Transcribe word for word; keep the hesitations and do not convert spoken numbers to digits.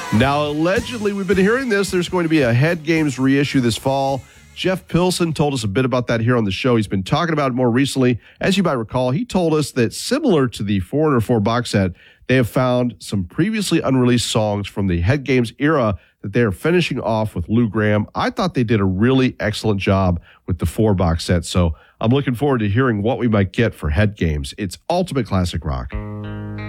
Now, allegedly, we've been hearing this. There's going to be a Head Games reissue this fall. Jeff Pilson told us a bit about that here on the show. He's been talking about it more recently. As you might recall, he told us that similar to the Foreigner four box set, they have found some previously unreleased songs from the Head Games era that they are finishing off with Lou Gramm. I thought they did a really excellent job with the four box set, so I'm looking forward to hearing what we might get for Head Games. It's Ultimate Classic Rock.